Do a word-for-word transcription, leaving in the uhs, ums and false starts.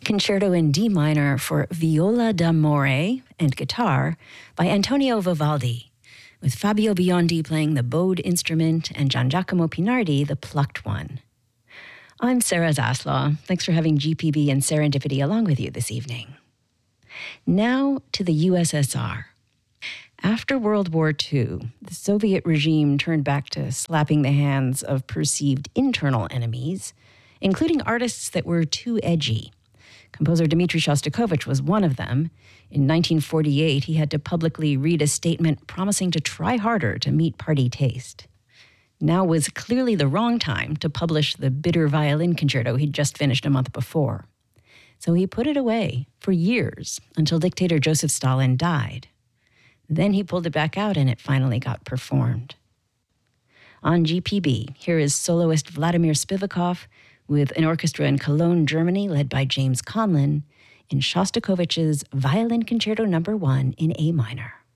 Concerto in D minor for viola d'amore and guitar by Antonio Vivaldi, with Fabio Biondi playing the bowed instrument and Gian Giacomo Pinardi the plucked one. I'm Sarah Zaslaw. Thanks for having G P B and Serendipity along with you this evening. Now to the U S S R. After World War Two, the Soviet regime turned back to slapping the hands of perceived internal enemies, including artists that were too edgy. Composer Dmitri Shostakovich was one of them. In nineteen forty-eight, he had to publicly read a statement promising to try harder to meet party taste. Now was clearly the wrong time to publish the bitter violin concerto he'd just finished a month before. So he put it away for years until dictator Joseph Stalin died. Then he pulled it back out and it finally got performed. On G P B, here is soloist Vladimir Spivakov with an orchestra in Cologne, Germany, led by James Conlon, in Shostakovich's Violin Concerto Number One in A minor.